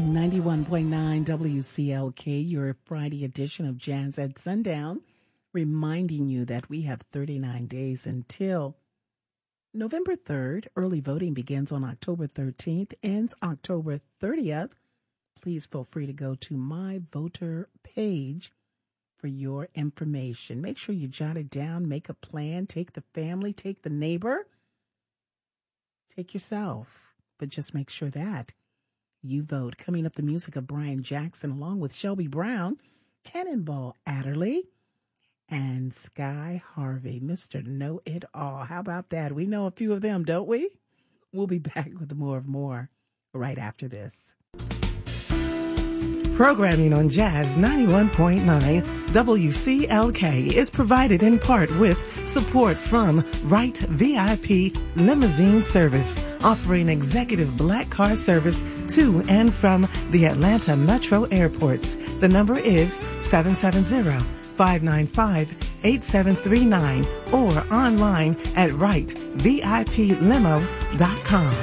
91.9 WCLK, your Friday edition of Jazz at Sundown, reminding you that we have 39 days until November 3rd. Early voting begins on October 13th, ends October 30th. Please feel free to go to my voter page for your information. Make sure you jot it down, make a plan, take the family, take the neighbor, take yourself, but just make sure that you vote. Coming up, the music of Brian Jackson along with Shelby Brown, Cannonball Adderley, and Sky Harvey, Mr. Know-It-All. How about that? We know a few of them, don't we? We'll be back with more right after this. Programming on Jazz 91.9 WCLK is provided in part with support from Wright VIP Limousine Service, offering executive black car service to and from the Atlanta Metro airports. The number is 770-595-8739 or online at wrightviplimo.com.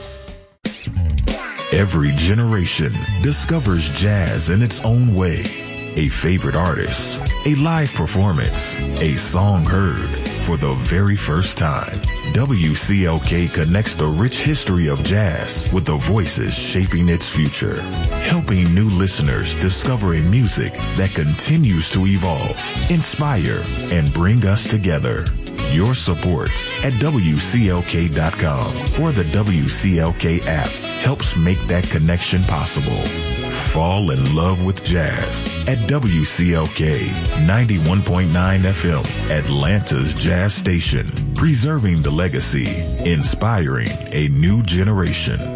Every generation discovers jazz in its own way. A favorite artist, a live performance, a song heard for the very first time. WCLK connects the rich history of jazz with the voices shaping its future, helping new listeners discover a music that continues to evolve, inspire, and bring us together. Your support at WCLK.com or the WCLK app helps make that connection possible. Fall in love with jazz at WCLK 91.9 FM, Atlanta's jazz station, preserving the legacy, inspiring a new generation.